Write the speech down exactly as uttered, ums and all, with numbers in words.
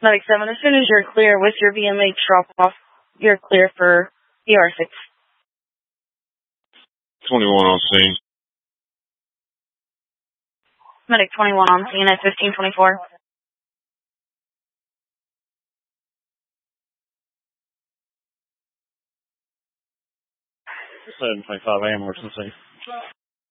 Medic seven, as soon as you're clear with your V M H drop-off, you're clear for E R six. twenty-one on scene. Medic twenty-one on scene at fifteen twenty-four. seven twenty-five A M emergency.